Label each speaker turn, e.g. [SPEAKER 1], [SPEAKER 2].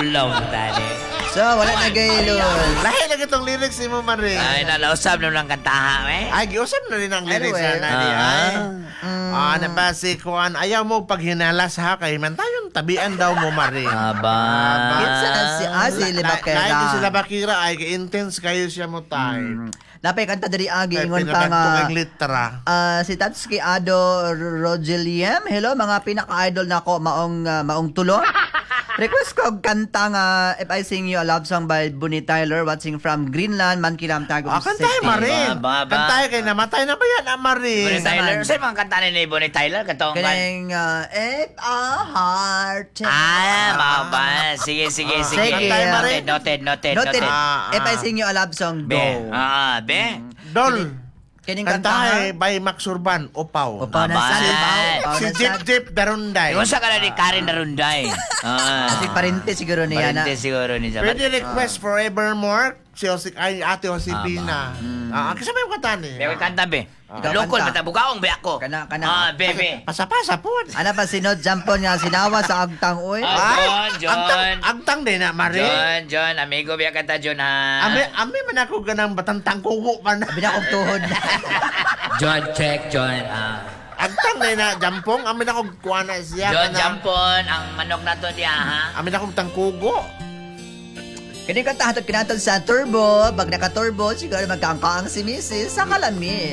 [SPEAKER 1] Lulaw na tani.
[SPEAKER 2] So, wala na gaylon.
[SPEAKER 3] Lahi na itong lyrics ni mo, Maring.
[SPEAKER 1] Ay, nalausap na lang kantaha, eh.
[SPEAKER 3] Ay, giusap na rin ang lyrics
[SPEAKER 2] Anyway.
[SPEAKER 3] na niya. Ano ba si Kuan? Ayaw mo pag hinalas ha kay man tayon tabian daw mo, Maring.
[SPEAKER 1] Aba.
[SPEAKER 2] Kinsa na si Asi Libakera.
[SPEAKER 3] Lahi sila bakira ay intense kayo siya mo time.
[SPEAKER 2] Napay kanta dari agi
[SPEAKER 3] Kay
[SPEAKER 2] ingon pa nga
[SPEAKER 3] pinadagtog litra.
[SPEAKER 2] si Tatsuki Ado Rogeliem. Hello mga pinaka-idol nako maong tulo. Request ko kanta nga If I Sing You a Love Song by Bonnie Tyler watching from Greenland, Mankilam Tagum
[SPEAKER 3] Kantay,
[SPEAKER 2] City.
[SPEAKER 3] Maring.
[SPEAKER 1] Ba.
[SPEAKER 3] Kantay kay namatay na ba yan, Maring?
[SPEAKER 1] Bonnie Tyler. Saan mga kanta ni Bonnie Tyler? Katong
[SPEAKER 2] Kaning If a Heart.
[SPEAKER 1] Maba. Sige.
[SPEAKER 2] Sige.
[SPEAKER 1] Noted.
[SPEAKER 2] Noted. If I Sing You a Love Song, go.
[SPEAKER 1] Be. Be.
[SPEAKER 3] Dol.
[SPEAKER 2] Kining
[SPEAKER 3] Kantay
[SPEAKER 2] kanta
[SPEAKER 3] by Max Urban, Opaw.
[SPEAKER 2] Upaw na
[SPEAKER 1] Aba.
[SPEAKER 2] sa
[SPEAKER 3] Si Jeep Darunday.
[SPEAKER 1] Kung sa ka na ni Karen Darunday.
[SPEAKER 2] Kasi parente siguro niya na.
[SPEAKER 1] Parente siguro ni Sabat.
[SPEAKER 3] Pwede request Forevermore, si Ate Josepina. Kasi may kanta ni.
[SPEAKER 1] Be, kanta be.
[SPEAKER 2] Ikaw
[SPEAKER 1] Lokol,
[SPEAKER 2] kanta.
[SPEAKER 1] matabukaong be ako.
[SPEAKER 2] Kana.
[SPEAKER 1] Be.
[SPEAKER 3] Pasapasa po.
[SPEAKER 2] Ano pa sinod jampon nga sinawa sa agtang uy.
[SPEAKER 1] John.
[SPEAKER 3] Agtang din na, Maring.
[SPEAKER 1] John, amigo biya kanta John ha.
[SPEAKER 3] Ami man ako ganang batantang kuko pa na.
[SPEAKER 2] Binakong tuhod.
[SPEAKER 1] John, check John.
[SPEAKER 3] Agtang din na, jampong. Ami na kong kuha na siya.
[SPEAKER 1] John
[SPEAKER 3] kana-
[SPEAKER 1] Jampon, ang manok na to diya ha.
[SPEAKER 3] Ami na kong tangkugo.
[SPEAKER 2] Kini kanta hatod kinatod sa turbo, pag naka-turbo siguro magkaangkaang si Mrs. sa kalami.